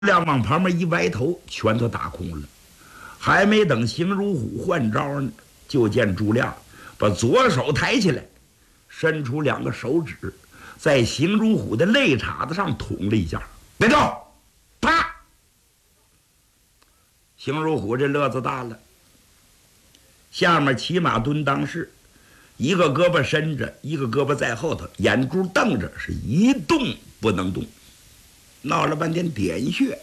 亮往旁边一歪头，拳头打空了。还没等邢如虎换招呢，就见朱亮把左手抬起来，伸出2个手指，在邢如虎的肋叉子上捅了一下。别动！啪！邢如虎这乐子大了，下面骑马蹲裆式，一个胳膊伸着，一个胳膊在后头，眼珠瞪着，是一动不能动，闹了半天点穴。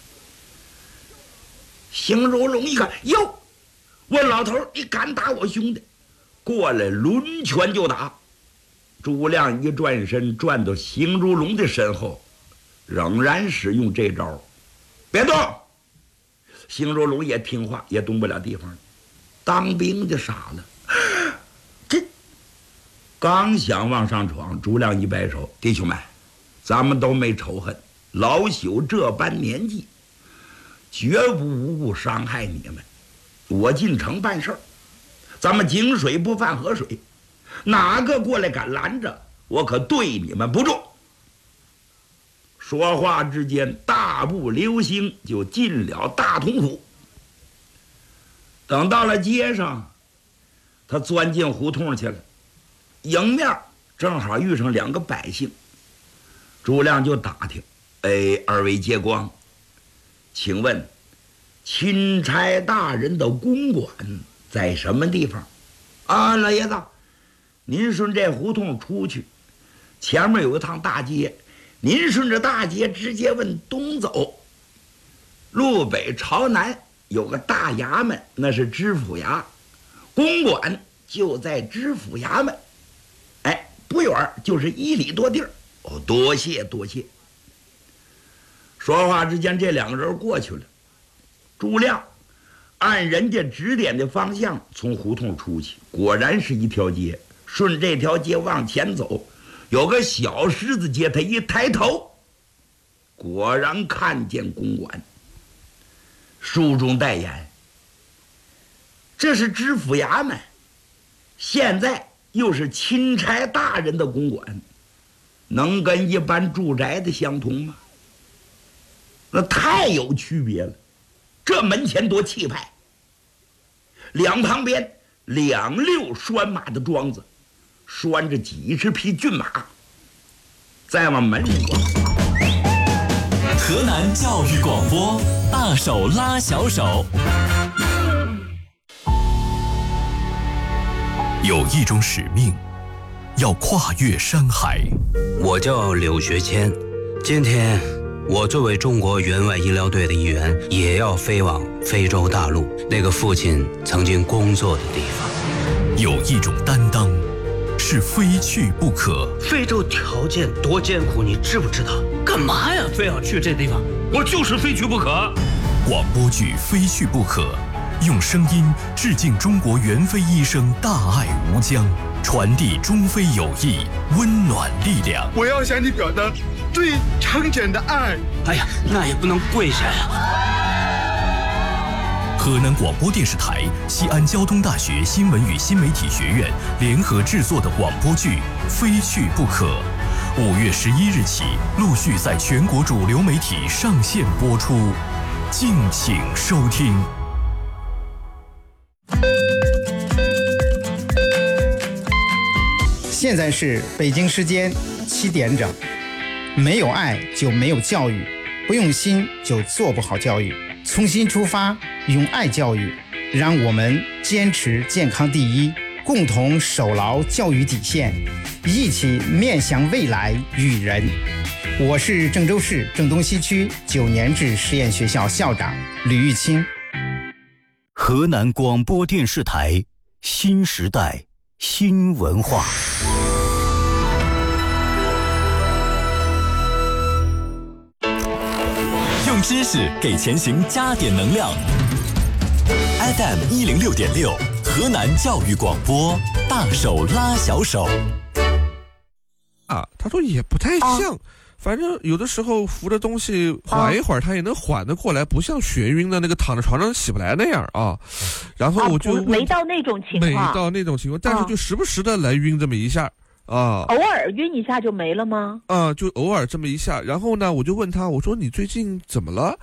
邢如龙一看，哟，问老头你敢打我兄弟？过来抡拳就打。朱亮一转身，转到邢如龙的身后，仍然使用这招。别动！邢如龙也听话，也动不了地方。当兵的傻了，这刚想往上闯，朱亮一摆手：“弟兄们，咱们都没仇恨，老朽这般年纪，绝不无故伤害你们。我进城办事儿，咱们井水不犯河水，哪个过来敢拦着，我可对你们不住。”说话之间，大步流星就进了大同府。等到了街上，他钻进胡同去了，迎面正好遇上2个百姓。朱亮就打听：“哎，二位街坊，请问钦差大人的公馆在什么地方？”“啊，老爷子，您顺这胡同出去，前面有一趟大街，您顺着大街直接往东走，路北朝南有个大衙门，那是知府衙，公馆就在知府衙门。哎，不远就是1里多地儿。”“哦，多谢多谢。”说话之间，这2个人过去了。朱亮按人家指点的方向从胡同出去，果然是一条街。顺这条街往前走，有个小十字街，他一抬头，果然看见公馆，书中代言，这是知府衙门，现在又是钦差大人的公馆，能跟一般住宅的相同吗？那太有区别了。这门前多气派，两旁边2溜拴马的桩子，拴着几十匹骏马。再往门上逛， 河南教育广播，大手拉小手。有一种使命，要跨越山海。 我叫柳学谦，今天我作为中国援外医疗队的一员，也要飞往非洲大陆那个父亲曾经工作的地方。 有一种担当，是非去不可。 非洲条件多艰苦，你知不知道？干嘛呀，非要去这地方？我就是非去不可。 广播剧《非去不可》，用声音致敬中国援非医生大爱无疆，传递中非友谊，温暖力量。 我要向你表达最诚恳的爱。 哎呀，那也不能跪下呀。 河南广播电视台、西安交通大学新闻与新媒体学院联合制作的广播剧《非去不可》，5月11日起陆续在全国主流媒体上线播出，敬请收听。 现在是北京时间7点整。没有爱就没有教育，不用心就做不好教育。从心出发，用爱教育，让我们坚持健康第一，共同守牢教育底线，一起面向未来育人。我是郑州市郑东西区9年制实验学校校长吕玉清。 河南广播电视台，新时代新文化。用知识给前行加点能量。FM 106.6，河南教育广播，大手拉小手。 他说也不太像，反正有的时候扶着东西缓一会儿，他也能缓得过来，不像眩晕的那个躺在床上起不来那样啊。然后我就没到那种情况， 但是就时不时的来晕这么一下啊， 偶尔晕一下就没了吗？ 啊，就偶尔这么一下。然后呢，我就问他，我说你最近怎么了？